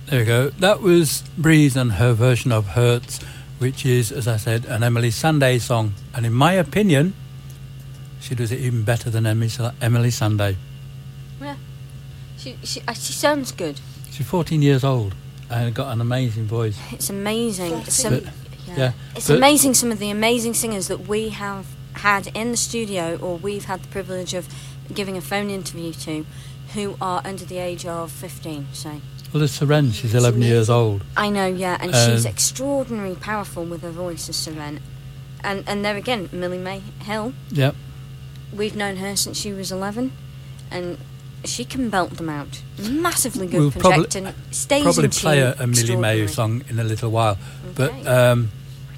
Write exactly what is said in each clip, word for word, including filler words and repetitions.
There we go. That was Breeze and her version of Hurts, which is, as I said, an Emily Sandé song. And in my opinion, she does it even better than Emily, Emily Sandé. Yeah. She, she, uh, she sounds good. She's fourteen years old and got an amazing voice. It's amazing. Some, but, yeah. yeah. It's but, amazing some of the amazing singers that we have had in the studio, or we've had the privilege of giving a phone interview to, who are under the age of fifteen, say. Well, there's Seren, she's eleven years old. I know, yeah, and um, she's extraordinarily powerful with her voice, as Seren. And and there again, Millie May Hill. Yep. We've known her since she was eleven, and she can belt them out. Massively good we'll projecting. Probably, stays probably in play tune, a, a Millie May song in a little while. Okay. But um,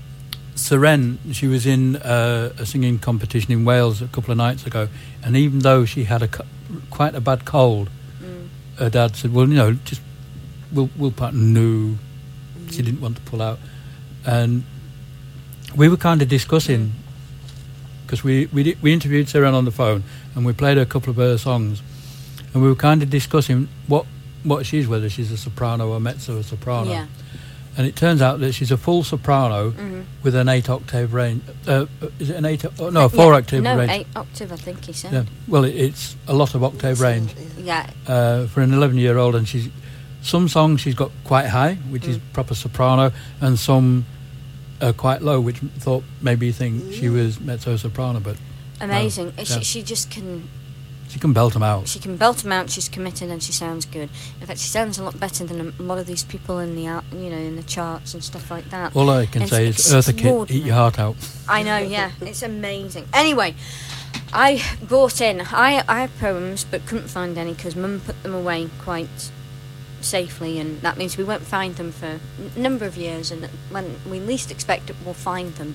Seren, she was in uh, a singing competition in Wales a couple of nights ago, and even though she had a quite a bad cold, mm. her dad said, well, you know, just we'll, we'll part no. Mm. She didn't want to pull out. And we were kind of discussing, because mm. we, we, did, we interviewed Seren on the phone, and we played her a couple of her songs, and we were kind of discussing what, what she is, whether she's a soprano or mezzo soprano. Yeah. And it turns out that she's a full soprano mm-hmm. with an eight octave range. Uh, is it an eight? Oh, no, a four yeah, octave no, range. No, eight octave, I think he said. Yeah. Well, it, it's a lot of octave range. Yeah. Uh, for an eleven-year-old, and she's some songs she's got quite high, which mm. is proper soprano, and some are quite low, which thought maybe you think mm. she was mezzo soprano, but amazing. No, she, yeah. she just can. She can belt them out. She can belt them out. She's committed, and she sounds good. In fact, she sounds a lot better than a lot of these people in the you know in the charts and stuff like that. All I can it's say is, Eartha Kitt, eat your heart out. I know, yeah, it's amazing. Anyway, I brought in. I I had poems, but couldn't find any because Mum put them away quite safely, and that means we won't find them for a number of years. And when we least expect it, we'll find them.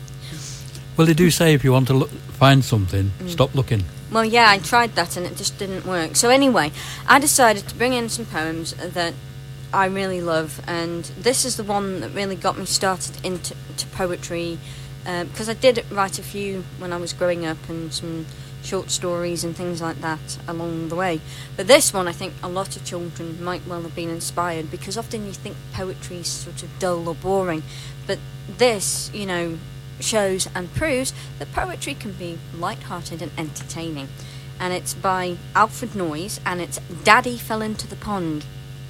Well, they do say if you want to look, find something, mm. stop looking. Well, yeah, I tried that and it just didn't work. So anyway, I decided to bring in some poems that I really love, and this is the one that really got me started into to poetry, uh, because I did write a few when I was growing up, and some short stories and things like that along the way. But this one, I think a lot of children might well have been inspired, because often you think poetry is sort of dull or boring, but this, you know, shows and proves that poetry can be light-hearted and entertaining. And it's by Alfred Noyes, and it's Daddy Fell Into the Pond.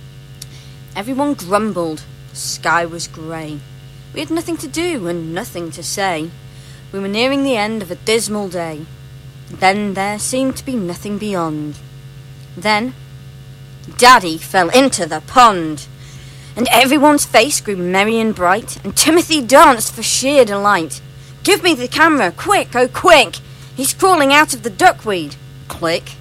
Everyone grumbled. The sky was grey. We had nothing to do and nothing to say. We were nearing the end of a dismal day. Then there seemed to be nothing beyond. Then Daddy fell into the pond, and everyone's face grew merry and bright, and Timothy danced for sheer delight. Give me the camera, quick, oh quick! He's crawling out of the duckweed. Click.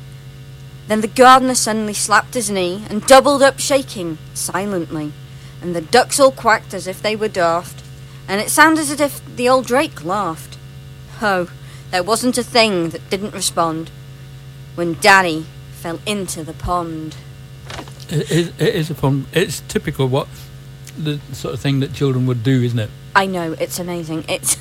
Then the gardener suddenly slapped his knee and doubled up shaking silently, and the ducks all quacked as if they were daft, and it sounded as if the old drake laughed. Oh, there wasn't a thing that didn't respond when Daddy fell into the pond. It is, it is a fun. It's typical what the sort of thing that children would do, isn't it? I know, it's amazing. It's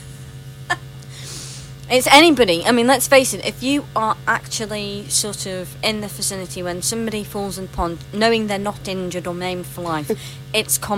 it's anybody. I mean, let's face it. If you are actually sort of in the vicinity when somebody falls in the pond, knowing they're not injured or maimed for life, it's common.